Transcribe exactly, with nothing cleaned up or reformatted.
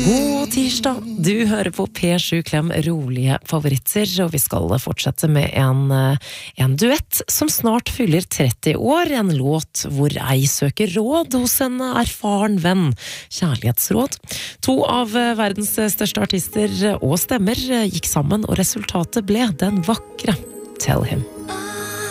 God tirsdag, du hører på P sju Klem rolige favoritter, og vi skal fortsette med en, en duett som snart fyller tretti år, en låt hvor ei søker råd hos en erfaren venn, kjærlighetsråd. To av verdens største artister og stemmer gikk sammen, og resultatet ble den vakre Tell Him.